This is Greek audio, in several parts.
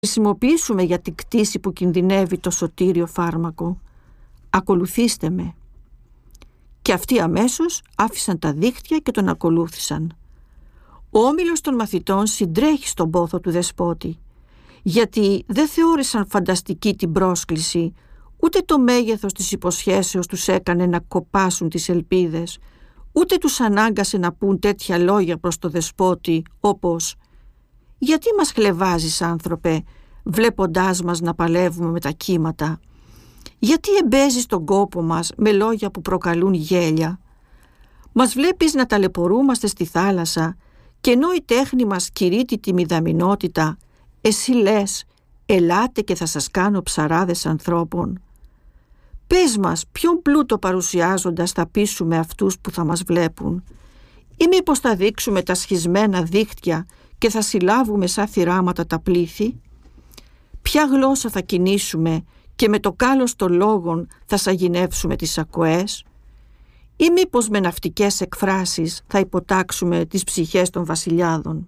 χρησιμοποιήσουμε για την κτήση που κινδυνεύει το σωτήριο φάρμακο. Ακολουθήστε με». Και αυτοί αμέσως άφησαν τα δίχτυα και τον ακολούθησαν. Ο όμιλος των μαθητών συντρέχει στον πόθο του δεσπότη, γιατί δεν θεώρησαν φανταστική την πρόσκληση, ούτε το μέγεθος της υποσχέσεως τους έκανε να κοπάσουν τις ελπίδες, ούτε τους ανάγκασε να πούν τέτοια λόγια προς το δεσπότη όπως «Γιατί μας χλευάζεις, άνθρωπε, βλέποντάς μας να παλεύουμε με τα κύματα? Γιατί εμπέζεις τον κόπο μας με λόγια που προκαλούν γέλια? Μας βλέπεις να ταλαιπωρούμαστε στη θάλασσα και ενώ η τέχνη μας κηρύττει τη μηδαμινότητα, εσύ λες «Ελάτε και θα σας κάνω ψαράδες ανθρώπων». Πες μας ποιον πλούτο παρουσιάζοντας θα πείσουμε αυτούς που θα μας βλέπουν, ή μήπως θα δείξουμε τα σχισμένα δίχτυα και θα συλλάβουμε σαν θυράματα τα πλήθη? Ποια γλώσσα θα κινήσουμε και με το κάλος των λόγων θα σαγηνεύσουμε τις ακοές, ή μήπως με ναυτικές εκφράσεις θα υποτάξουμε τις ψυχές των βασιλιάδων?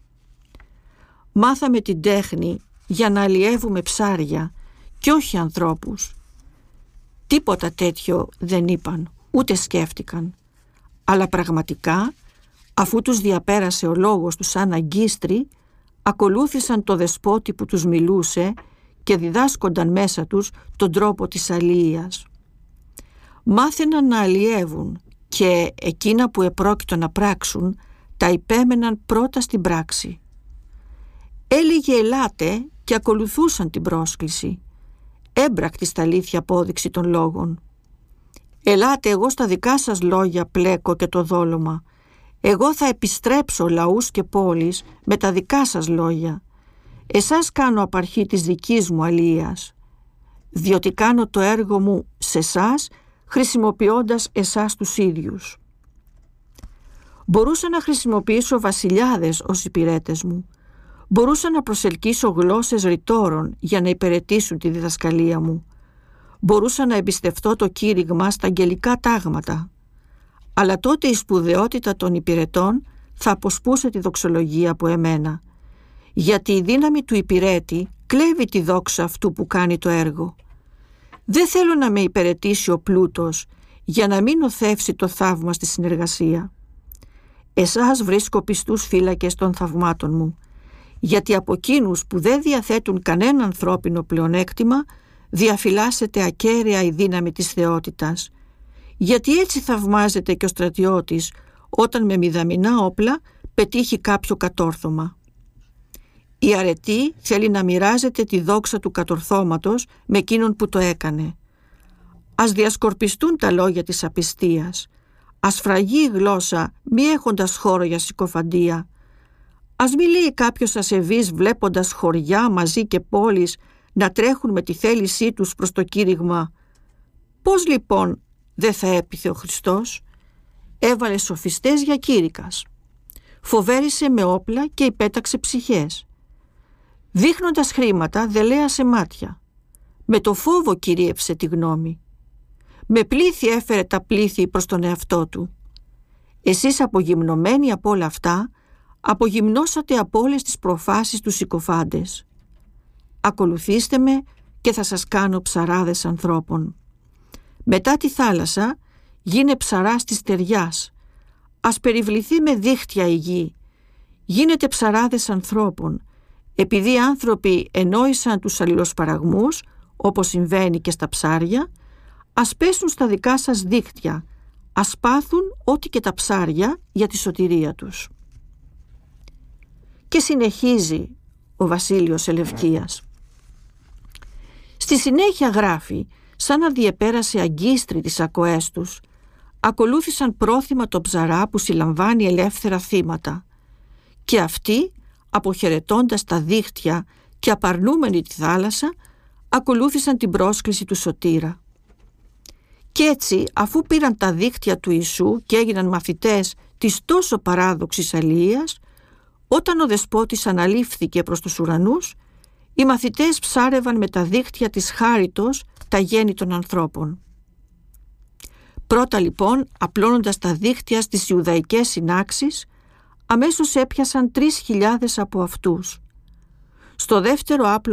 Μάθαμε την τέχνη για να αλλιεύουμε ψάρια και όχι ανθρώπους. Τίποτα τέτοιο δεν είπαν, ούτε σκέφτηκαν. Αλλά πραγματικά, αφού τους διαπέρασε ο λόγος τους σαν αγκίστρι, ακολούθησαν το δεσπότη που τους μιλούσε και διδάσκονταν μέσα τους τον τρόπο της αλλοίας. Μάθαιναν να αλλιεύουν και εκείνα που επρόκειτο να πράξουν τα υπέμεναν πρώτα στην πράξη. Έλεγε «Ελάτε» και ακολουθούσαν την πρόσκληση. Έμπρακτη στα αλήθεια απόδειξη των λόγων. «Ελάτε, εγώ στα δικά σας λόγια πλέκω και το δόλωμα. Εγώ θα επιστρέψω λαούς και πόλεις με τα δικά σας λόγια. Εσάς κάνω απαρχή της δικής μου αλίας, διότι κάνω το έργο μου σε εσάς χρησιμοποιώντας εσάς τους ίδιους. Μπορούσα να χρησιμοποιήσω βασιλιάδες ως υπηρέτες μου. Μπορούσα να προσελκύσω γλώσσες ρητόρων για να υπηρετήσουν τη διδασκαλία μου. Μπορούσα να εμπιστευτώ το κήρυγμα στα αγγελικά τάγματα. Αλλά τότε η σπουδαιότητα των υπηρετών θα αποσπούσε τη δοξολογία από εμένα, γιατί η δύναμη του υπηρέτη κλέβει τη δόξα αυτού που κάνει το έργο. Δεν θέλω να με υπηρετήσει ο πλούτος για να μην οθεύσει το θαύμα στη συνεργασία. Εσάς βρίσκω πιστούς φύλακες των θαυμάτων μου, γιατί από εκείνους που δεν διαθέτουν κανένα ανθρώπινο πλεονέκτημα διαφυλάσσεται ακέραια η δύναμη της θεότητας, γιατί έτσι θαυμάζεται και ο στρατιώτης όταν με μηδαμινά όπλα πετύχει κάποιο κατόρθωμα. Η αρετή θέλει να μοιράζεται τη δόξα του κατορθώματος με εκείνον που το έκανε. Ας διασκορπιστούν τα λόγια της απιστίας, ας φραγεί η γλώσσα μη έχοντας χώρο για συκοφαντία. Ας μη λέει κάποιος ασεβής βλέποντας χωριά μαζί και πόλεις να τρέχουν με τη θέλησή τους προς το κήρυγμα. Πώς λοιπόν δεν θα έπιθε ο Χριστός? Έβαλε σοφιστές για κήρυκας. Φοβέρισε με όπλα και υπέταξε ψυχές. Δείχνοντας χρήματα δελέασε μάτια. Με το φόβο κυρίεψε τη γνώμη. Με πλήθη έφερε τα πλήθη προς τον εαυτό του. Εσείς απογυμνωμένοι από όλα αυτά, απογυμνώσατε από όλες τις προφάσεις τους συκοφάντες. Ακολουθήστε με και θα σας κάνω ψαράδες ανθρώπων. Μετά τη θάλασσα γίνε ψαράς της στεριάς. Ας περιβληθεί με δίχτυα η γη. Γίνετε ψαράδες ανθρώπων, επειδή οι άνθρωποι ενόησαν τους αλληλοσπαραγμούς, όπως συμβαίνει και στα ψάρια, ας πέσουν στα δικά σας δίχτυα, ας πάθουν ό,τι και τα ψάρια για τη σωτηρία τους. Και συνεχίζει ο Βασίλειος Ελευκίας. Στη συνέχεια γράφει, σαν να διεπέρασε αγκίστρι τις ακοές τους, ακολούθησαν πρόθυμα το ψαρά που συλλαμβάνει ελεύθερα θύματα, και αυτοί, αποχαιρετώντας τα δίχτυα και απαρνούμενοι τη θάλασσα, ακολούθησαν την πρόσκληση του σωτήρα. Κι έτσι, αφού πήραν τα δίχτυα του Ιησού και έγιναν μαθητές της τόσο παράδοξης αλίας, όταν ο δεσπότης αναλήφθηκε προς τους ουρανούς, οι μαθητές ψάρευαν με τα δίχτυα της χάριτος τα γέννη των ανθρώπων. Πρώτα λοιπόν, απλώνοντας τα δίχτυα στις Ιουδαϊκές συνάξεις, αμέσως έπιασαν 3.000 από αυτούς. Στο δεύτερο άπλο